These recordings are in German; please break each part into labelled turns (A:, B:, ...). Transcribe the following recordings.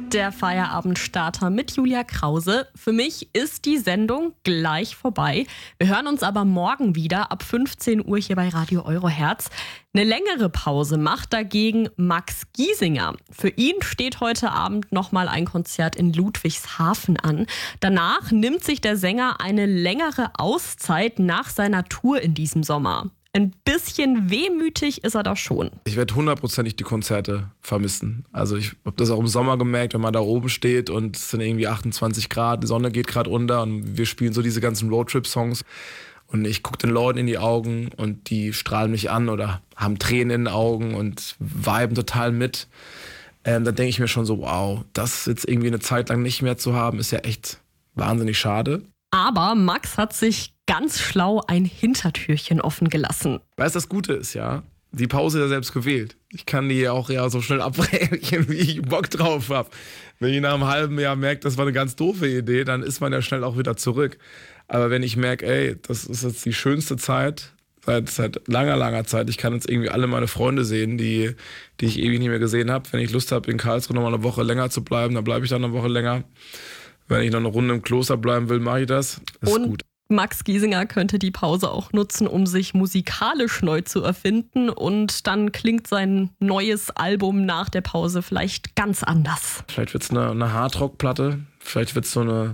A: Der Feierabendstarter mit Julia Krause. Für mich ist die Sendung gleich vorbei. Wir hören uns aber morgen wieder ab 15 Uhr hier bei Radio Eurohertz. Eine längere Pause macht dagegen Max Giesinger. Für ihn steht heute Abend nochmal ein Konzert in Ludwigshafen an. Danach nimmt sich der Sänger eine längere Auszeit nach seiner Tour in diesem Sommer. Ein bisschen wehmütig ist er da schon.
B: Ich werde 100%ig die Konzerte vermissen. Also ich habe das auch im Sommer gemerkt, wenn man da oben steht und es sind irgendwie 28 Grad, die Sonne geht gerade unter und wir spielen so diese ganzen Roadtrip-Songs. Und ich gucke den Leuten in die Augen und die strahlen mich an oder haben Tränen in den Augen und viben total mit. Dann denke ich mir schon so, wow, das jetzt irgendwie eine Zeit lang nicht mehr zu haben, ist ja echt wahnsinnig schade.
A: Aber Max hat sich ganz schlau ein Hintertürchen offen gelassen.
B: Weißt du, das Gute ist ja, die Pause ja selbst gewählt. Ich kann die auch ja so schnell abbrechen, wie ich Bock drauf habe. Wenn ich nach einem halben Jahr merke, das war eine ganz doofe Idee, dann ist man ja schnell auch wieder zurück. Aber wenn ich merke, ey, das ist jetzt die schönste Zeit, seit langer Zeit. Ich kann jetzt irgendwie alle meine Freunde sehen, die ich ewig nicht mehr gesehen habe. Wenn ich Lust habe, in Karlsruhe noch mal eine Woche länger zu bleiben, dann bleibe ich dann eine Woche länger. Wenn ich noch eine Runde im Kloster bleiben will, mache ich das. Das ist gut.
A: Max Giesinger könnte die Pause auch nutzen, um sich musikalisch neu zu erfinden. Und dann klingt sein neues Album nach der Pause vielleicht ganz anders.
B: Vielleicht wird es eine Hardrock-Platte. Vielleicht wird es so eine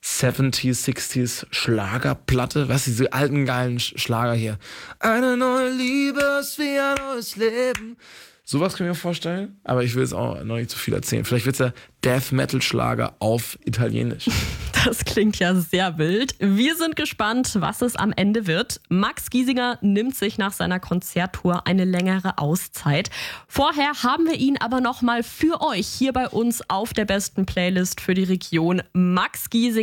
B: 70s, 60s Schlagerplatte. Was, diese alten geilen Schlager hier. Eine neue Liebe ist wie ein neues Leben. Sowas kann ich mir vorstellen, aber ich will es auch noch nicht zu viel erzählen. Vielleicht wird es ja Death-Metal-Schlager auf Italienisch.
A: Das klingt ja sehr wild. Wir sind gespannt, was es am Ende wird. Max Giesinger nimmt sich nach seiner Konzerttour eine längere Auszeit. Vorher haben wir ihn aber nochmal für euch hier bei uns auf der besten Playlist für die Region. Max Giesinger.